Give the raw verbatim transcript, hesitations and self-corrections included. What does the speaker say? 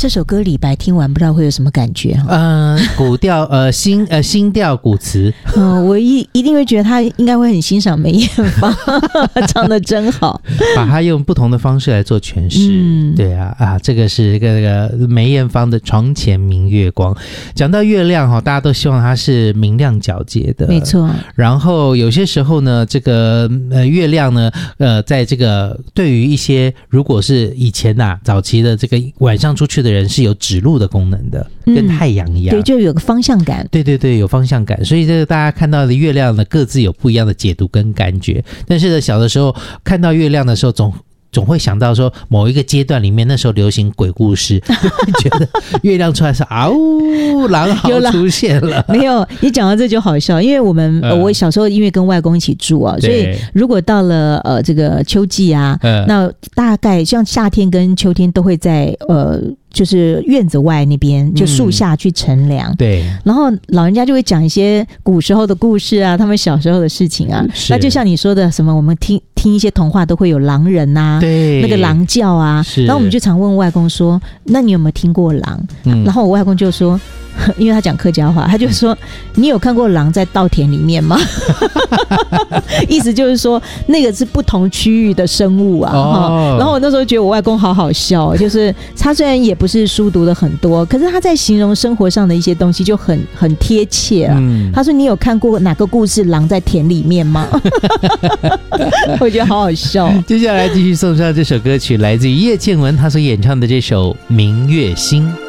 这首歌李白听完不知道会有什么感觉？ 呃，古调呃新呃新调古词， 嗯、呃，我一一定会觉得他应该会很欣赏梅艳芳，唱得真好， 把它用不同的方式来做诠释。嗯，对啊啊，这个是这个梅艳芳的《床前明月光》。讲到月亮哈，大家都希望它是明亮皎洁的， 没错。 然后有些时候呢，这个呃月亮呢，呃，在这个对于一些如果是以前呐、啊、早期的这个晚上出去的人是有指路的功能的，嗯、跟太阳一样， 对，就有个方向感。 对对对，有方向感。所以这个大家看到的月亮呢，各自有不一样的解读跟感觉。但是呢，小的时候看到月亮的时候，总总会想到说某一个阶段里面，那时候流行鬼故事，就会觉得月亮出来是啊呜，狼嚎出现了。 没有，你讲到这就好笑，因为我们、呃、我小时候因为跟外公一起住啊，所以如果到了呃这个秋季啊，那大概像夏天跟秋天都会在呃。就是院子外那边，就树下去乘凉、嗯。对，然后老人家就会讲一些古时候的故事啊，他们小时候的事情啊。那就像你说的，什么我们听听一些童话都会有狼人啊，对，那个狼叫啊。然后我们就常问外公说：“那你有没有听过狼？”嗯、然后我外公就说。因为他讲客家话，他就说你有看过狼在稻田里面吗？意思就是说那个是不同区域的生物啊、哦、然后我那时候觉得我外公好好笑，就是他虽然也不是书读的很多，可是他在形容生活上的一些东西就很很贴切啊、嗯、他说你有看过哪个故事狼在田里面吗？我觉得好好笑。 接下来继续送上这首歌曲，来自于叶倩文他所演唱的这首《明月心》。